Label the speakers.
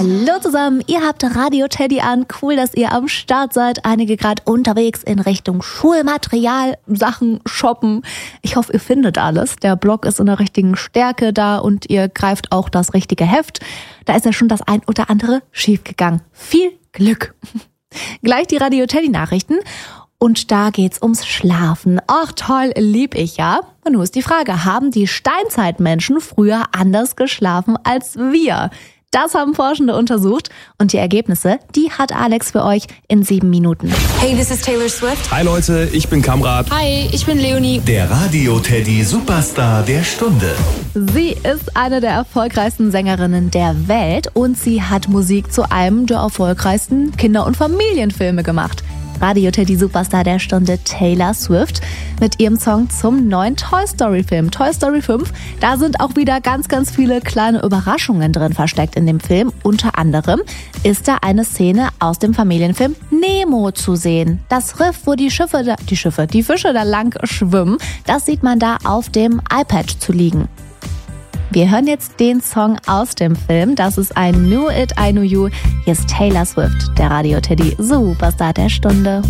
Speaker 1: Hallo zusammen, ihr habt Radio Teddy an. Cool, dass ihr am Start seid. Einige gerade unterwegs in Richtung Schulmaterial, Sachen shoppen. Ich hoffe, ihr findet alles. Der Blog ist in der richtigen Stärke da und ihr greift auch das richtige Heft. Da ist ja schon das ein oder andere schiefgegangen. Viel Glück. Gleich die Radio Teddy Nachrichten. Und da geht's ums Schlafen. Ach toll, lieb ich ja. Und nun ist die Frage, haben die Steinzeitmenschen früher anders geschlafen als wir? Das haben Forschende untersucht und die Ergebnisse, die hat Alex für euch in 7 Minuten.
Speaker 2: Hey, this is Taylor Swift.
Speaker 3: Hi Leute, ich bin Kamrat.
Speaker 2: Hi, ich bin Leonie.
Speaker 4: Der Radio Teddy Superstar der Stunde.
Speaker 1: Sie ist eine der erfolgreichsten Sängerinnen der Welt und sie hat Musik zu einem der erfolgreichsten Kinder- und Familienfilme gemacht. Radio Teddy Superstar der Stunde Taylor Swift mit ihrem Song zum neuen Toy Story Film, Toy Story 5. Da sind auch wieder ganz, ganz viele kleine Überraschungen drin versteckt in dem Film. Unter anderem ist da eine Szene aus dem Familienfilm Nemo zu sehen. Das Riff, wo die Fische da lang schwimmen, das sieht man da auf dem iPad zu liegen. Wir hören jetzt den Song aus dem Film. Das ist ein Knew It, I Knew You. Hier ist Taylor Swift, der Radio Teddy Superstar der Stunde.